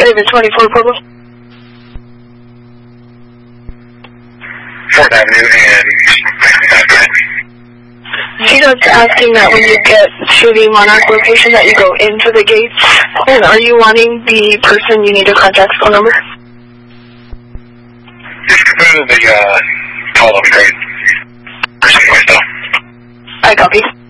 David 24 Pueblo. 4th Avenue and CDOT's asking that when you get to the Monarch location that you go into the gates, and are you wanting the person you need to contact phone number? Just confirm the call will be great. I copy.